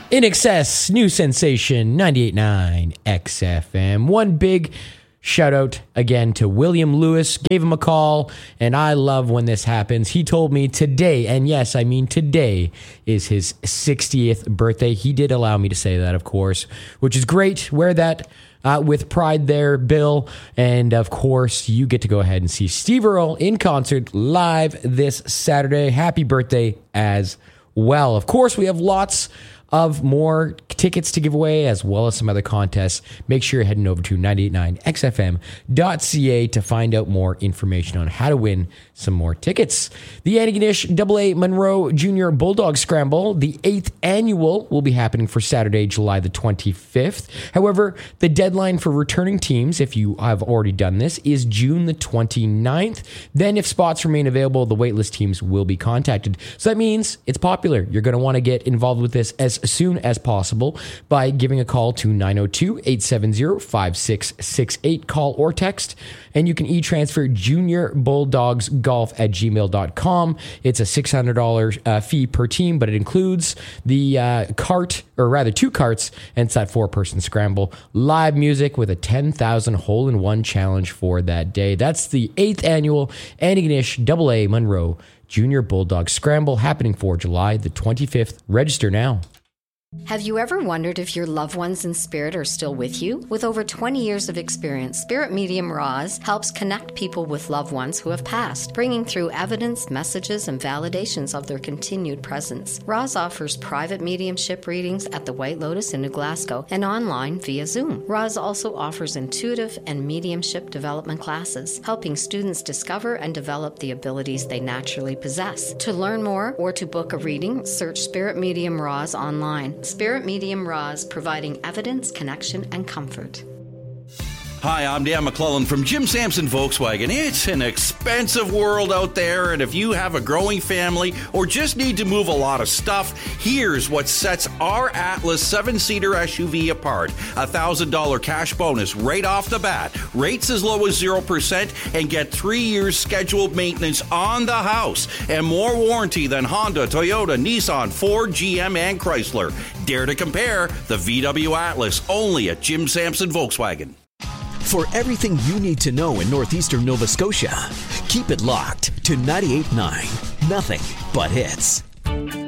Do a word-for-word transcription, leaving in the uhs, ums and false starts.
In Excess, new sensation, ninety-eight point nine X F M. One big shout out again to William Lewis. Gave him a call, and I love when this happens. He told me today, and yes, I mean today, is his sixtieth birthday. He did allow me to say that, of course, which is great. Wear that uh, with pride there, Bill. And of course, you get to go ahead and see Steve Earle in concert live this Saturday. Happy birthday as well. Of course, we have lots of more tickets to give away, as well as some other contests. Make sure you're heading over to ninety-eight point nine X F M dot C A to find out more information on how to win some more tickets. The Antigonish double A Monroe Junior Bulldog Scramble, the eighth annual, will be happening for Saturday, July the twenty-fifth. However, the deadline for returning teams, if you have already done this, is June the twenty-ninth. Then, if spots remain available, the waitlist teams will be contacted. So that means it's popular. You're going to want to get involved with this as soon as possible by giving a call to nine oh two, eight seven zero, five six six eight. Call or text, and you can e-transfer junior bulldogs golf at gmail dot com. It's a six hundred dollars uh, fee per team, but it includes the uh, cart, or rather two carts, and it's that four-person scramble. Live music with a ten thousand hole-in-one challenge for that day. That's the eighth annual Antigonish double A Monroe Junior Bulldog Scramble, happening for July the twenty-fifth. Register now. Have you ever wondered if your loved ones in spirit are still with you? With over twenty years of experience, Spirit Medium Roz helps connect people with loved ones who have passed, bringing through evidence, messages, and validations of their continued presence. Roz offers private mediumship readings at the White Lotus in New Glasgow and online via Zoom. Roz also offers intuitive and mediumship development classes, helping students discover and develop the abilities they naturally possess. To learn more or to book a reading, search Spirit Medium Roz online. Spirit Medium Roz, providing evidence, connection, and comfort. Hi, I'm Dan McClellan from Jim Sampson Volkswagen. It's an expensive world out there, and if you have a growing family or just need to move a lot of stuff, here's what sets our Atlas seven-seater S U V apart. A one thousand dollars cash bonus right off the bat, rates as low as zero percent, and get three years scheduled maintenance on the house, and more warranty than Honda, Toyota, Nissan, Ford, G M, and Chrysler. Dare to compare the V W Atlas, only at Jim Sampson Volkswagen. For everything you need to know in northeastern Nova Scotia, keep it locked to ninety-eight point nine. Nothing but hits.